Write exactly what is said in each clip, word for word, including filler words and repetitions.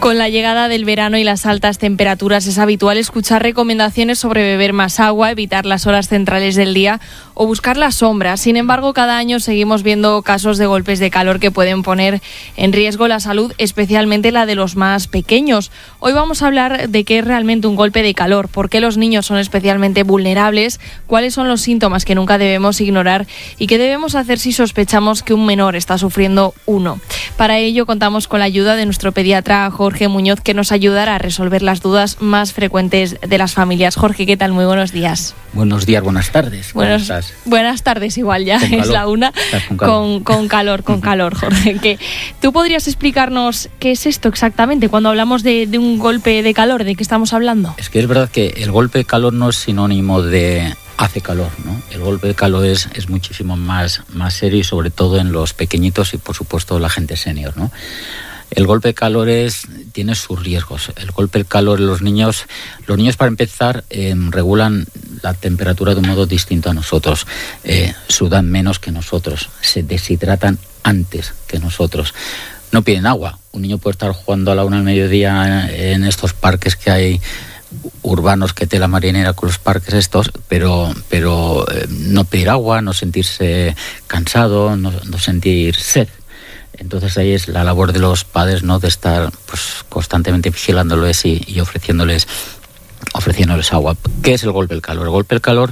Con la llegada del verano y las altas temperaturas es habitual escuchar recomendaciones sobre beber más agua, evitar las horas centrales del día o buscar la sombra. Sin embargo, cada año seguimos viendo casos de golpes de calor que pueden poner en riesgo la salud, especialmente la de los más pequeños. Hoy vamos a hablar de qué es realmente un golpe de calor, por qué los niños son especialmente vulnerables, cuáles son los síntomas que nunca debemos ignorar y qué debemos hacer si sospechamos que un menor está sufriendo uno. Para ello contamos con la ayuda de nuestro pediatra Jorge Muñoz, que nos ayudará a resolver las dudas más frecuentes de las familias. Jorge, ¿qué tal? Muy buenos días. Buenos días, buenas tardes. ¿Cómo Buenos, estás? Buenas tardes, igual ya con es calor. la una. Con calor, con, con calor, con calor, Jorge. Que, ¿tú podrías explicarnos qué es esto exactamente cuando hablamos de, de un golpe de calor? ¿De qué estamos hablando? Es que es verdad que el golpe de calor no es sinónimo de hace calor, ¿no? El golpe de calor es, es muchísimo más, más serio y sobre todo en los pequeñitos y por supuesto la gente senior, ¿no? El golpe de calor es, tiene sus riesgos. El golpe de calor en los niños, los niños para empezar eh, regulan la temperatura de un modo distinto a nosotros, eh, sudan menos que nosotros, se deshidratan antes que nosotros, no piden agua. Un niño puede estar jugando a la una del mediodía en estos parques que hay urbanos, que tela marinera con los parques estos, pero, pero eh, no pedir agua, no sentirse cansado, no, no sentir sed. Entonces ahí es la labor de los padres, ¿no?, de estar pues constantemente vigilándoles y, y ofreciéndoles ofreciéndoles agua. ¿Qué es el golpe del calor? El golpe del calor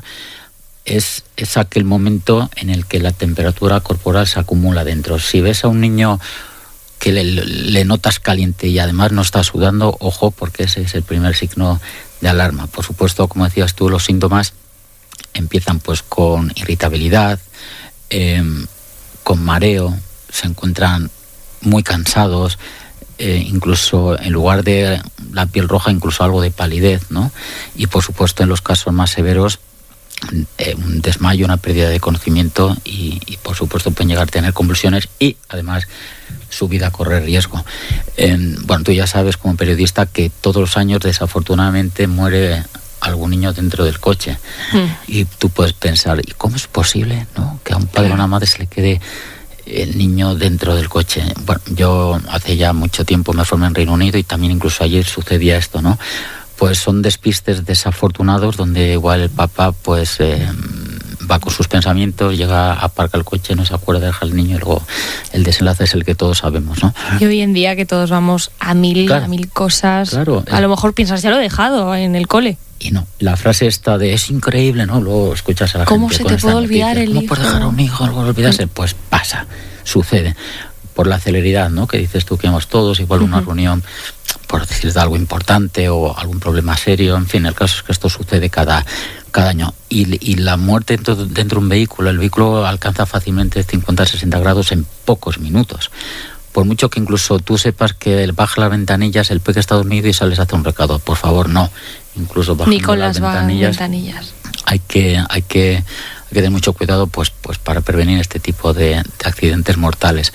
es, es aquel momento en el que la temperatura corporal se acumula dentro. Si ves a un niño que le, le notas caliente y además no está sudando, ojo, porque ese es el primer signo de alarma. Por supuesto, como decías tú, los síntomas empiezan pues con irritabilidad, eh, con mareo, se encuentran muy cansados, eh, incluso en lugar de la piel roja, incluso algo de palidez, ¿no? Y por supuesto en los casos más severos, eh, un desmayo, una pérdida de conocimiento y, y por supuesto pueden llegar a tener convulsiones y además su vida corre riesgo. Eh, bueno, tú ya sabes como periodista que todos los años desafortunadamente muere algún niño dentro del coche. Mm. Y tú puedes pensar, ¿y cómo es posible, no?, que a un padre o una madre se le quede el niño dentro del coche? Bueno, yo hace ya mucho tiempo me formé en Reino Unido y también incluso ayer sucedía esto, ¿no? Pues son despistes desafortunados donde igual el papá pues eh, va con sus pensamientos, llega, aparca el coche, no se acuerda, deja al niño y luego el desenlace es el que todos sabemos, ¿no? Y hoy en día que todos vamos a mil, claro, a mil cosas, claro, a es... lo mejor piensas, ya lo he dejado en el cole. Y no, la frase esta de es increíble, ¿no? Luego escuchas a la ¿Cómo gente se te puede olvidar el hijo? ¿Cómo puedes dejar a un hijo algo olvidarse? Pues pasa, sucede. Por la celeridad, ¿no?, que dices tú que vamos todos, igual uh-huh. una reunión, por decirte algo importante o algún problema serio, en fin, el caso es que esto sucede cada, cada año. Y, y la muerte dentro, dentro de un vehículo, el vehículo alcanza fácilmente cincuenta a sesenta grados en pocos minutos. Por mucho que incluso tú sepas que baja las ventanillas, el peque está dormido y sales a hacer un recado. Por favor, no. Incluso bajando Ni con las, las ventanillas, ventanillas. Hay que, hay que, hay que tener mucho cuidado pues, pues para prevenir este tipo de, de accidentes mortales.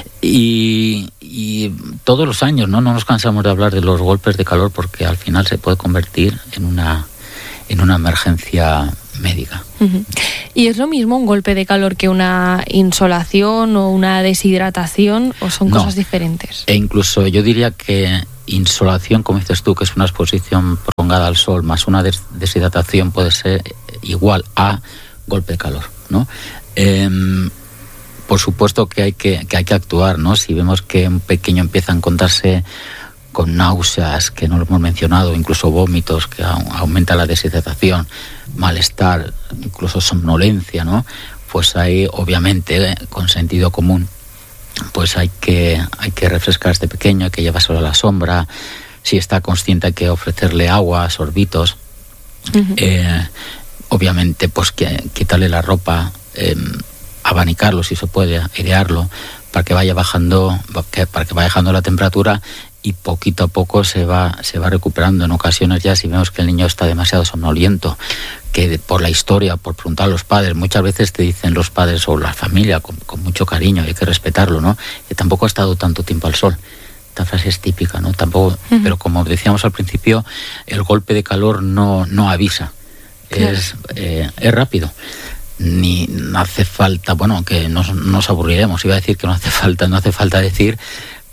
Y, y todos los años, ¿no? No nos cansamos de hablar de los golpes de calor porque al final se puede convertir en una, en una emergencia médica. Uh-huh. ¿Y es lo mismo un golpe de calor que una insolación o una deshidratación o son no. cosas diferentes? E incluso yo diría que insolación, como dices tú, que es una exposición prolongada al sol, más una des- deshidratación puede ser igual a golpe de calor, ¿no? Eh, por supuesto que hay que, que hay que actuar, ¿no? Si vemos que un pequeño empieza a encontrarse con náuseas, que no lo hemos mencionado, incluso vómitos, que aumenta la deshidratación, malestar, incluso somnolencia, ¿no? Pues ahí, obviamente, con sentido común, pues hay que, hay que refrescar a este pequeño, hay que llevárselo a la sombra. Si está consciente hay que ofrecerle agua, sorbitos. Uh-huh. Eh, obviamente, pues que quitarle la ropa, eh, abanicarlo si se puede, airearlo, para que vaya bajando, para que vaya bajando la temperatura y poquito a poco se va, se va recuperando. En ocasiones ya si vemos que el niño está demasiado somnoliento, que por la historia, por preguntar a los padres, muchas veces te dicen los padres o la familia con, con mucho cariño, hay que respetarlo, ¿no? Que tampoco ha estado tanto tiempo al sol. Esta frase es típica, ¿no? Tampoco, uh-huh. Pero como decíamos al principio, el golpe de calor no, no avisa, claro. es, eh, es rápido. Ni no hace falta, bueno, que no nos aburriremos, iba a decir que no hace falta, no hace falta decir,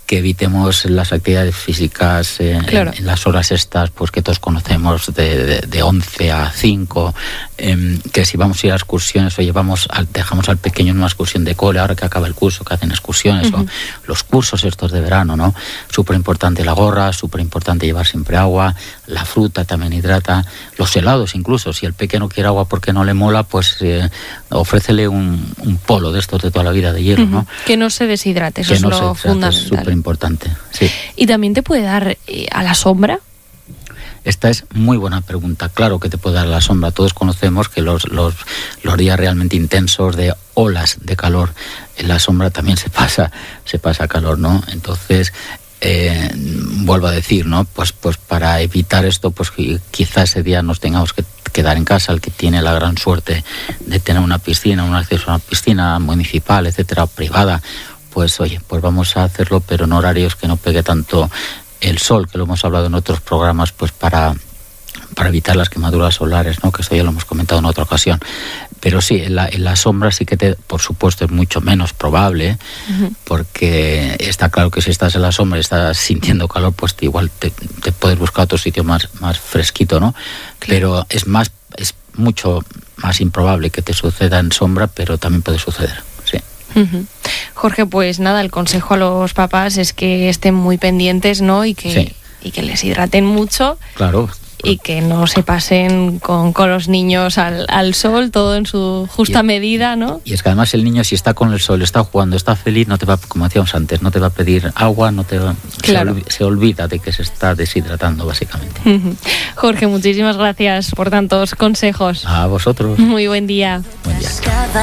que evitemos las actividades físicas eh, claro. en, en las horas estas, pues que todos conocemos, de, de, de once a cinco, eh, que si vamos a ir a excursiones, oye, vamos al, dejamos al pequeño en una excursión de cole, ahora que acaba el curso, que hacen excursiones, uh-huh. o los cursos estos de verano, ¿no? Súper importante la gorra, súper importante llevar siempre agua, la fruta también hidrata, los helados incluso, si el pequeño no quiere agua porque no le mola, pues eh, ofrécele un, un polo de estos de toda la vida de hielo, uh-huh. ¿no? Que no se deshidrate, eso que es no lo se fundamental. Es súper importante, sí. ¿Y también te puede dar eh, a la sombra? Esta es muy buena pregunta. Claro que te puede dar la sombra. Todos conocemos que los, los, los días realmente intensos de olas de calor, en la sombra también se pasa, se pasa calor, ¿no? Entonces, eh, vuelvo a decir, ¿no? Pues, pues para evitar esto, pues quizás ese día nos tengamos que quedar en casa, el que tiene la gran suerte de tener una piscina, un acceso a una piscina municipal, etcétera, privada, pues oye, pues vamos a hacerlo, pero en horarios que no pegue tanto el sol, que lo hemos hablado en otros programas, pues para, para evitar las quemaduras solares, ¿no? Que esto ya lo hemos comentado en otra ocasión. Pero sí, en la, en la sombra sí que, te, por supuesto, es mucho menos probable, uh-huh. porque está claro que si estás en la sombra y estás sintiendo calor, pues te, igual te, te puedes buscar otro sitio más, más fresquito, ¿no? Claro. Pero es más, es mucho más improbable que te suceda en sombra, pero también puede suceder, sí. Uh-huh. Jorge, pues nada, el consejo a los papás es que estén muy pendientes, ¿no? Y que, sí. y que les hidraten mucho. Claro. Y que no se pasen con, con los niños al, al sol, todo en su justa y, medida, ¿no? Y es que además el niño, si está con el sol, está jugando, está feliz, no te va, como decíamos antes, no te va a pedir agua, no te va, claro. se, olvida, se olvida de que se está deshidratando, básicamente. Jorge, muchísimas gracias por tantos consejos. A vosotros. Muy buen día. Buen día.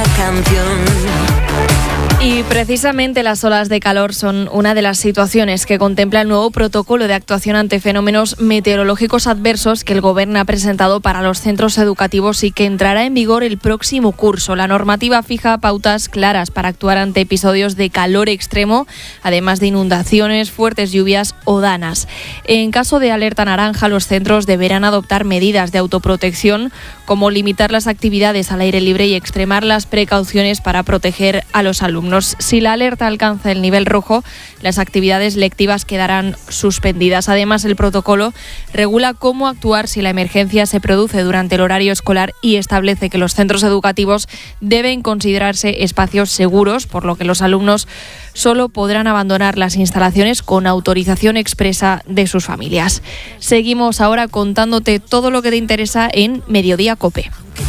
Y precisamente las olas de calor son una de las situaciones que contempla el nuevo protocolo de actuación ante fenómenos meteorológicos adversos que el Gobierno ha presentado para los centros educativos y que entrará en vigor el próximo curso. La normativa fija pautas claras para actuar ante episodios de calor extremo, además de inundaciones, fuertes lluvias o danas. En caso de alerta naranja, los centros deberán adoptar medidas de autoprotección, como limitar las actividades al aire libre y extremar las precauciones para proteger a los alumnos. Si la alerta alcanza el nivel rojo, las actividades lectivas quedarán suspendidas. Además, el protocolo regula cómo actuar si la emergencia se produce durante el horario escolar y establece que los centros educativos deben considerarse espacios seguros, por lo que los alumnos solo podrán abandonar las instalaciones con autorización expresa de sus familias. Seguimos ahora contándote todo lo que te interesa en Mediodía COPE.